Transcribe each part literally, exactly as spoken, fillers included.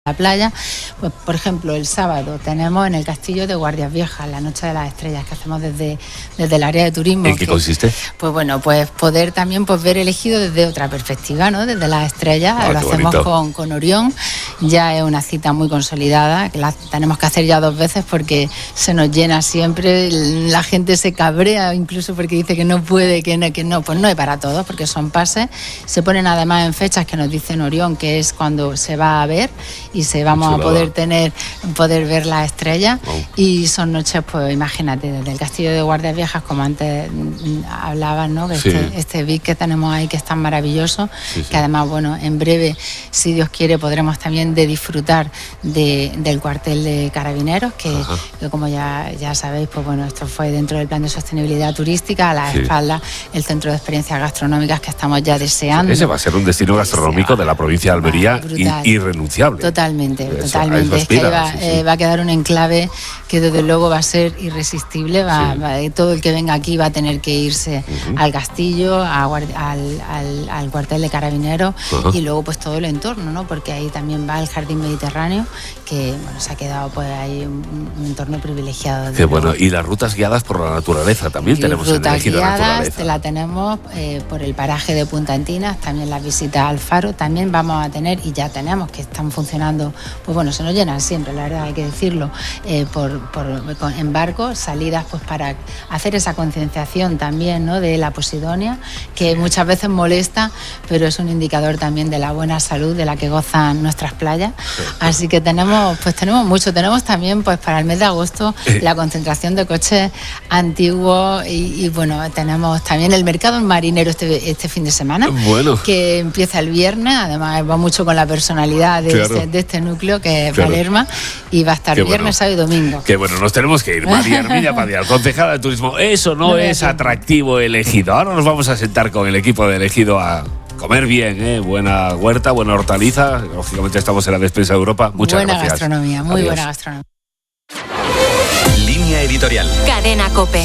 la playa. Pues por ejemplo el sábado tenemos en el castillo de Guardias Viejas la Noche de las Estrellas que hacemos desde, desde el área de turismo. ¿En qué que, consiste? Pues bueno, pues poder también pues ver el ejido desde otra perspectiva, ¿no? Desde las estrellas. Ah, lo hacemos con, con Orión. Ya es una cita muy consolidada, que la tenemos que hacer ya dos veces porque se nos llena siempre, la gente se cabrea incluso porque dice que no puede, que no, que no, pues no es para todos porque son pases. Se ponen además en fechas que nos dicen Orión, que es cuando se va a ver y se vamos a poder tener, poder ver las estrellas. Wow. Y son noches, pues imagínate, desde el castillo de Guardias Viejas, como antes hablaban, ¿no? Sí. Este, este V I C que tenemos ahí que es tan maravilloso, sí, sí. Que además, bueno, en breve, si Dios quiere, podremos también de disfrutar de, del cuartel de Carabineros, que, que como ya, ya sabéis, pues bueno, esto fue dentro del plan de sostenibilidad turística, a la sí. espalda, el centro de experiencias gastronómicas que estamos ya deseando. Ese va a ser un destino gastronómico de la provincia de Almería ah, irrenunciable. Totalmente, eso, totalmente. Es que ahí va, sí, sí. Eh, va a quedar un enclave que desde luego va a ser irresistible. Va, sí. va, todo el que venga aquí va a tener que irse uh-huh. al castillo, a, al, al, al cuartel de Carabineros uh-huh. y luego pues todo el entorno, ¿no? Porque ahí también va el Jardín Mediterráneo, que bueno, se ha quedado pues ahí un, un entorno privilegiado. Qué bueno. Y las rutas guiadas por la naturaleza también y tenemos en el ejido de naturaleza. La tenemos eh, por el paraje de Punta Antinas, también las visitas al faro, también vamos a tener, y ya tenemos que están funcionando, pues bueno, se nos llenan siempre, la verdad hay que decirlo, eh, por, por en barcos, salidas pues para hacer esa concienciación también, ¿no? De la posidonia, que muchas veces molesta, pero es un indicador también de la buena salud de la que gozan nuestras playas. Así que tenemos, pues tenemos mucho, tenemos también pues para el mes de agosto la concentración de coches antiguos y, y bueno, tenemos también el mercado marinero este, este fin de semana, bueno. que empieza el viernes, además va mucho con la personalidad de, claro. este, de este núcleo que es claro. Palerma, y va a estar Qué viernes, bueno. sábado y domingo. Qué bueno, nos tenemos que ir. María Hermida Padial, concejala de turismo. Eso no, no es atractivo el ejido. Ahora nos vamos a sentar con el equipo del ejido a comer bien, ¿eh? Buena huerta, buena hortaliza. Lógicamente estamos en la despensa de Europa. Muchas buena gracias. Buena gastronomía, muy Adiós. buena gastronomía. Línea editorial. Cadena COPE.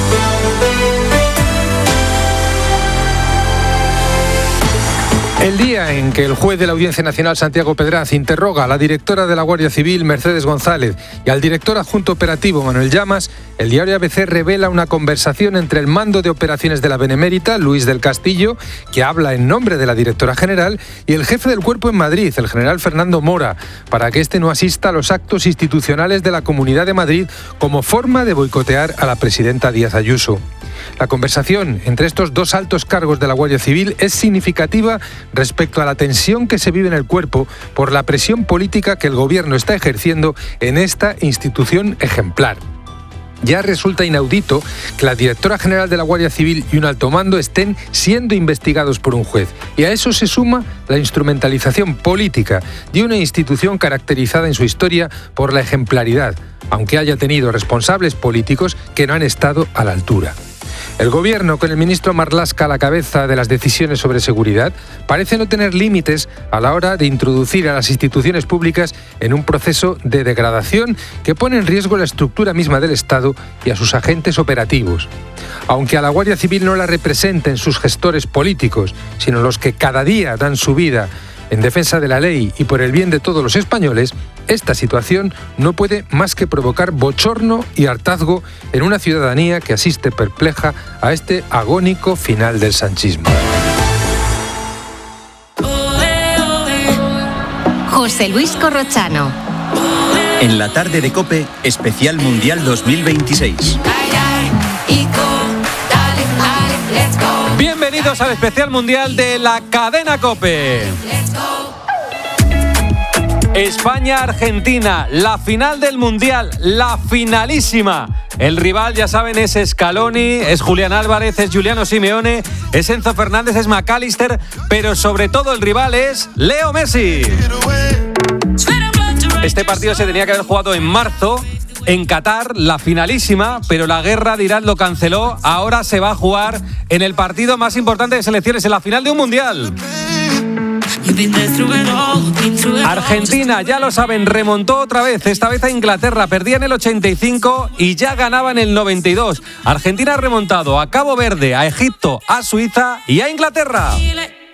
El día en que el juez de la Audiencia Nacional, Santiago Pedraz, interroga a la directora de la Guardia Civil, Mercedes González, y al director adjunto operativo, Manuel Llamas, el diario A B C revela una conversación entre el mando de operaciones de la Benemérita, Luis del Castillo, que habla en nombre de la directora general, y el jefe del cuerpo en Madrid, el general Fernando Mora, para que éste no asista a los actos institucionales de la Comunidad de Madrid como forma de boicotear a la presidenta Díaz Ayuso. La conversación entre estos dos altos cargos de la Guardia Civil es significativa respecto a la tensión que se vive en el cuerpo por la presión política que el gobierno está ejerciendo en esta institución ejemplar. Ya resulta inaudito que la directora general de la Guardia Civil y un alto mando estén siendo investigados por un juez. Y a eso se suma la instrumentalización política de una institución caracterizada en su historia por la ejemplaridad, aunque haya tenido responsables políticos que no han estado a la altura. El gobierno, con el ministro Marlaska a la cabeza de las decisiones sobre seguridad, parece no tener límites a la hora de introducir a las instituciones públicas en un proceso de degradación que pone en riesgo la estructura misma del Estado y a sus agentes operativos. Aunque a la Guardia Civil no la representen sus gestores políticos, sino los que cada día dan su vida en defensa de la ley y por el bien de todos los españoles, esta situación no puede más que provocar bochorno y hartazgo en una ciudadanía que asiste perpleja a este agónico final del sanchismo. José Luis Corrochano. En la tarde de COPE, especial Mundial dos mil veintiséis. Bienvenidos al especial mundial de la cadena COPE. España-Argentina, la final del mundial, la finalísima. El rival, ya saben, es Scaloni, es Julián Álvarez, es Giuliano Simeone, es Enzo Fernández, es McAllister, pero sobre todo el rival es Leo Messi. Este partido se tenía que haber jugado en marzo en Qatar, la finalísima, pero la guerra de Irán lo canceló. Ahora se va a jugar en el partido más importante de selecciones, en la final de un mundial. Argentina, ya lo saben, remontó otra vez, esta vez a Inglaterra, perdía en el ochenta y cinco y ya ganaba en el noventa y dos. Argentina ha remontado a Cabo Verde, a Egipto, a Suiza y a Inglaterra.